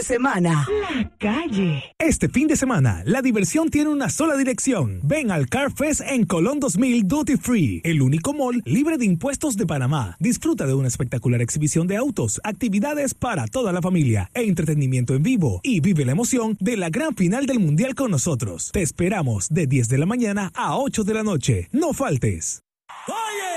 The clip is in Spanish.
de semana. La calle. Este fin de semana, la diversión tiene una sola dirección. Ven al Car Fest en Colón 2000 Duty Free, el único mall libre de impuestos de Panamá. Disfruta de una espectacular exhibición de autos, actividades para toda la familia e entretenimiento en vivo. Y vive la emoción de la gran final del Mundial con nosotros. Te esperamos de 10 de la mañana a 8 de la noche. No faltes. ¡Oye!